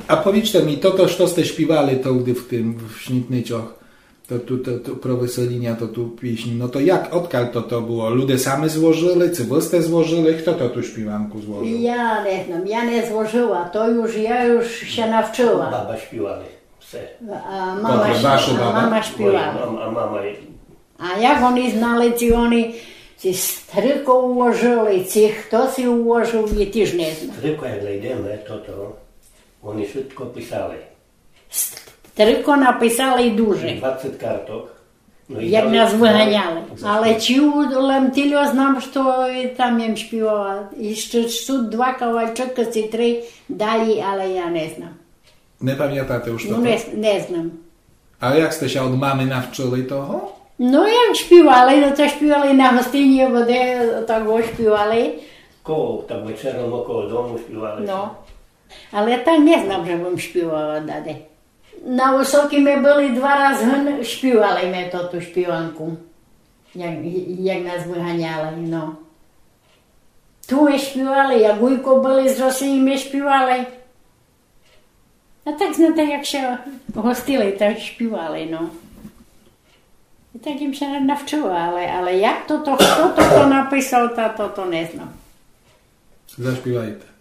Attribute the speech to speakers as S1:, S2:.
S1: A powiedzcie mi, to що сте śpiewali to gdy w Śnitnycioch, to pro Weselinia, to tu pieśni, no to jak, odkal to było? Ludzie same złożyli, czy wyście złożyli? Kto to tu śpiewanku złożył?
S2: Ja nie znam, ja nie złożyła, ja już się nawczyła.
S3: Baba śpiewali.
S2: A
S1: mama
S2: śpiewała.
S3: A mama...
S2: A jak oni znali, ci oni ci stryko ułożyli, ci kto si ułożył, ja też nie znam.
S3: Stryko jak idziemy, to oni wszystko pisali.
S2: Stryko napisali duże.
S3: 20 kartok. No
S2: jak nas wyganiali. Ale ci tyle znam, że tam im śpiewała. Jeszcze 2 kawałeczki, czy 3 dali, ale ja nie znam.
S1: Nie pamiętacie już to?
S2: No nie znam.
S1: A jak ste się od mamy nawczyli toho?
S2: No jak śpiewali, no to śpiewali na hostynie, bo tego śpiewali.
S3: Koło, tak wieczorem około domu śpiewali.
S2: No. Ale tak nie znam, żebym śpiewała dalej. Na Wysokim byli 2 razy, śpiewali my tu śpiewanku. Jak nas wyganiali, no. Tu śpiewali, jak wujko byli z Rosji, my śpiewali. A tak znaczy, jak się hostili, tak śpiewali, no. I tak im się nawczyła, ale jak kto to napisał, to nie znam.
S1: Zaśpiewajcie.